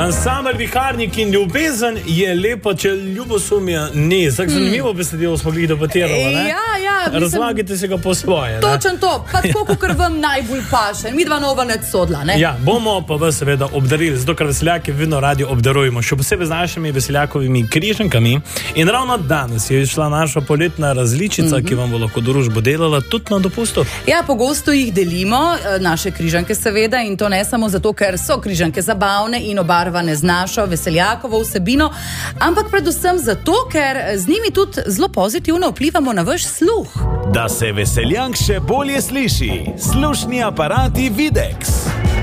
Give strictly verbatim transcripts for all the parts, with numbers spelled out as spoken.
Ansambel Viharnik in ljubezen je lepo, če ljubosumja ni. Tako zanimivo besedilo smo bili debatirali, ne? Ja, ja. Mislim, razlagajte se ga po svoje, ne? Točen to, pa tako, kakor vam najbolj paše. Mi dva nova ne sodla, ne? Ja, bomo pa vas seveda obdarili, zato ker veseljaki vedno radi obdarujemo, še posebej z našimi veseljakovimi križankami. In ravno danes je išla naša poletna različica, mm-hmm. ki vam bo lahko družbo delala tudi na dopustu. Ja, pogosto jih delimo, naše križanke seveda, in to ne samo zato, ker so križanke zabavne in obarvane z našo veseljakovo vsebino, ampak predvsem zato, ker z njimi tudi zelo pozitivno vplivamo na vaš sluh. Da se veseljank še bolje sliši, slušni aparati Videx.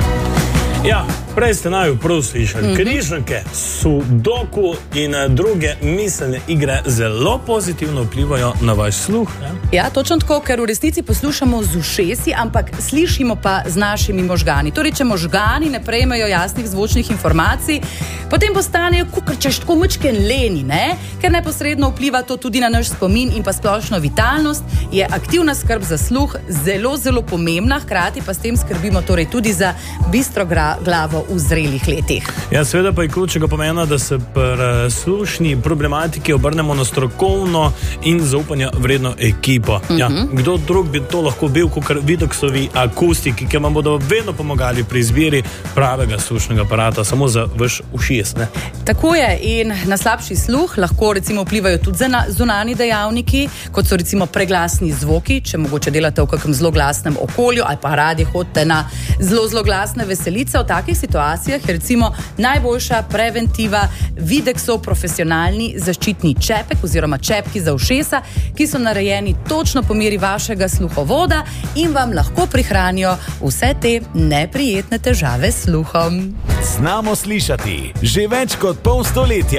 Ja, prej ste naju prav slišali. Mm-hmm. Križanke, sudoku in druge miselne igre zelo pozitivno vplivajo na vaš sluh. Ja, ja točno tako, ker v resnici poslušamo z ušesi, ampak slišimo pa z našimi možgani. Torej, če možgani ne prejmejo jasnih zvočnih informacij, potem postanejo kukrčeš tako mučken leni, ne? Ker neposredno vpliva to tudi na naš spomin in pa splošno vitalnost, je aktivna skrb za sluh zelo, zelo pomembna, hkrati pa s tem skrbimo torej tudi za bistro glavo v zrelih letih. Ja, seveda pa je ključnega pomena, da se pri slušni problematiki obrnemo na strokovno in zaupanja vredno ekipo. Mm-hmm. Ja, kdo drug bi to lahko bil, kot Videxovi akustiki, ki vam bodo vedno pomagali pri izbiri pravega slušnega aparata, samo za vaš ušes, ne? Tako je, in na slabši sluh lahko recimo vplivajo tudi zunanji dejavniki, kot so recimo preglasni zvoki, če mogoče delate v kakem zelo glasnem okolju ali pa radi hodite na zelo, zelo glasne veselice. V takih situacijah je recimo najboljša preventiva Videxov profesionalni zaščitni čepek oziroma čepki za ušesa, ki so narejeni točno po meri vašega sluhovoda in vam lahko prihranijo vse te neprijetne težave s sluhom. Znamo slišati že več kot pol stoletja.